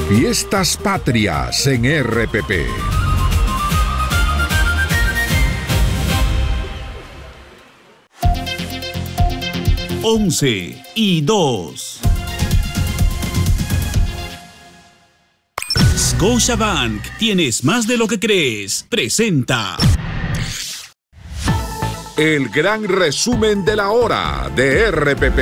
Fiestas Patrias en RPP. Once y 2. Scotiabank, tienes más de lo que crees. Presenta el gran resumen de la hora de RPP.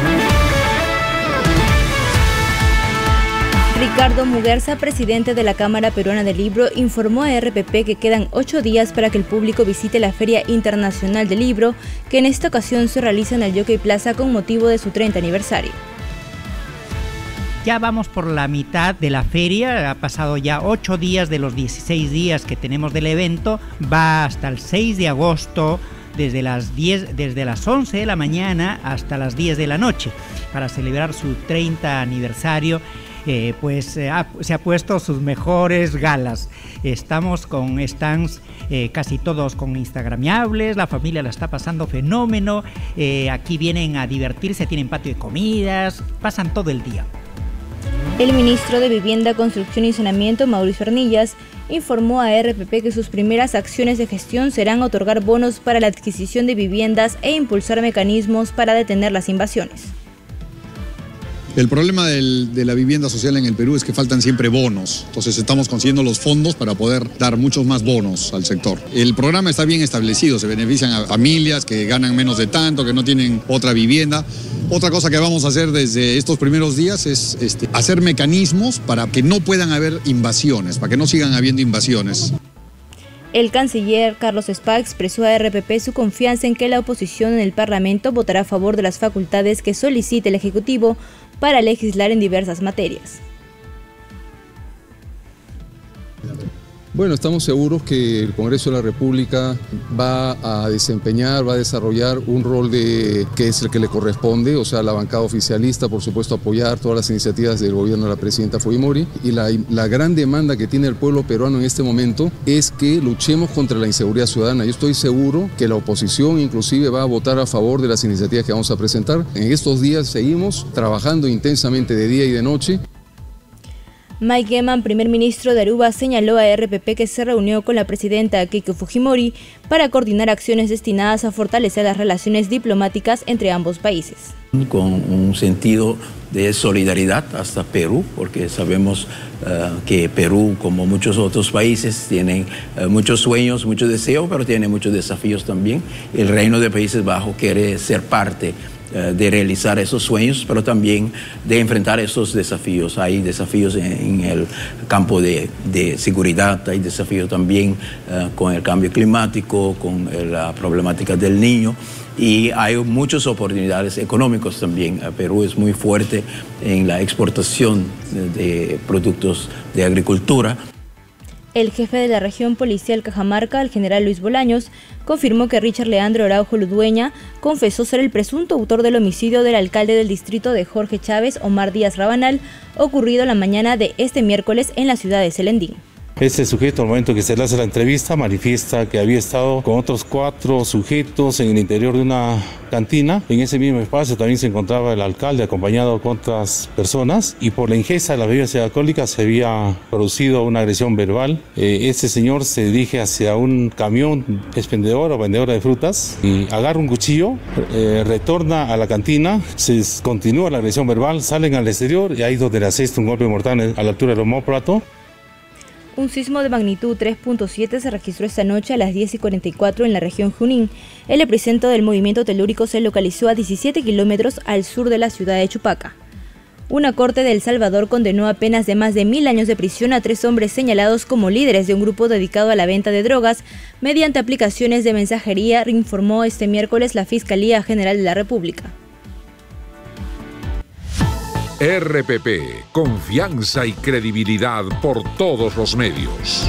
Ricardo Muguerza, presidente de la Cámara Peruana del Libro, informó a RPP que quedan 8 días para que el público visite la Feria Internacional del Libro, que en esta ocasión se realiza en el Jockey Plaza con motivo de su 30 aniversario. Ya vamos por la mitad de la feria, ha pasado ya 8 días de los 16 días que tenemos del evento, va hasta el 6 de agosto, desde las 11 de la mañana hasta las 10 de la noche, para celebrar su 30 aniversario. Se ha puesto sus mejores galas. Estamos con stands casi todos con instagramiables, la familia la está pasando fenómeno, aquí vienen a divertirse, tienen patio de comidas, pasan todo el día. El ministro de Vivienda, Construcción y Saneamiento, Mauricio Arnillas, informó a RPP que sus primeras acciones de gestión serán otorgar bonos para la adquisición de viviendas e impulsar mecanismos para detener las invasiones. El problema de la vivienda social en el Perú es que faltan siempre bonos. Entonces estamos consiguiendo los fondos para poder dar muchos más bonos al sector. El programa está bien establecido, se benefician a familias que ganan menos de tanto, que no tienen otra vivienda. Otra cosa que vamos a hacer desde estos primeros días es hacer mecanismos para que no puedan haber invasiones, para que no sigan habiendo invasiones. El canciller Carlos Spa expresó a RPP su confianza en que la oposición en el Parlamento votará a favor de las facultades que solicite el Ejecutivo para legislar en diversas materias. Bueno, estamos seguros que el Congreso de la República va a desarrollar un rol que es el que le corresponde, o sea, la bancada oficialista, por supuesto, apoyar todas las iniciativas del gobierno de la presidenta Fujimori, y la gran demanda que tiene el pueblo peruano en este momento es que luchemos contra la inseguridad ciudadana. Yo estoy seguro que la oposición inclusive va a votar a favor de las iniciativas que vamos a presentar. En estos días seguimos trabajando intensamente de día y de noche. Mike Geman, primer ministro de Aruba, señaló a RPP que se reunió con la presidenta Keiko Fujimori para coordinar acciones destinadas a fortalecer las relaciones diplomáticas entre ambos países. Con un sentido de solidaridad hasta Perú, porque sabemos que Perú, como muchos otros países, tienen muchos sueños, muchos deseos, pero tiene muchos desafíos también. El Reino de Países Bajos quiere ser parte de realizar esos sueños, pero también de enfrentar esos desafíos. Hay desafíos en el campo de seguridad, hay desafíos también con el cambio climático, con la problemática del niño, y hay muchas oportunidades económicas también. Perú es muy fuerte en la exportación de productos de agricultura. El jefe de la región policial Cajamarca, el general Luis Bolaños, confirmó que Richard Leandro Araujo Ludueña confesó ser el presunto autor del homicidio del alcalde del distrito de Jorge Chávez, Omar Díaz Rabanal, ocurrido la mañana de este miércoles en la ciudad de Celendín. Este sujeto, al momento que se le hace la entrevista, manifiesta que había estado con otros 4 sujetos en el interior de una cantina. En ese mismo espacio también se encontraba el alcalde acompañado con otras personas, y por la ingesta de las bebidas alcohólicas se había producido una agresión verbal. Este señor se dirige hacia un camión expendedor o vendedora de frutas y agarra un cuchillo, retorna a la cantina, se continúa la agresión verbal, salen al exterior y ahí donde le asesta un golpe mortal a la altura del omóplato. Un sismo de magnitud 3.7 se registró esta noche a las 10:44 en la región Junín. El epicentro del movimiento telúrico se localizó a 17 kilómetros al sur de la ciudad de Chupaca. Una corte de El Salvador condenó a penas de más de 1000 años de prisión a 3 hombres señalados como líderes de un grupo dedicado a la venta de drogas mediante aplicaciones de mensajería, informó este miércoles la Fiscalía General de la República. RPP, confianza y credibilidad por todos los medios.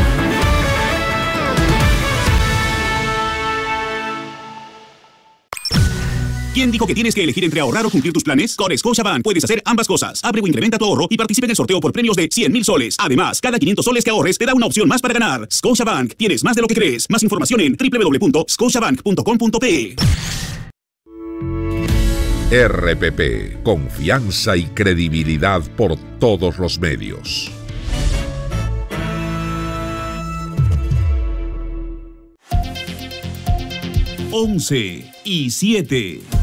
¿Quién dijo que tienes que elegir entre ahorrar o cumplir tus planes? Con Scotiabank puedes hacer ambas cosas. Abre o incrementa tu ahorro y participa en el sorteo por premios de 100,000 soles. Además, cada 500 soles que ahorres te da una opción más para ganar. Scotiabank, tienes más de lo que crees. Más información en www.scotiabank.com.pe. RPP, confianza y credibilidad por todos los medios. Once y 7.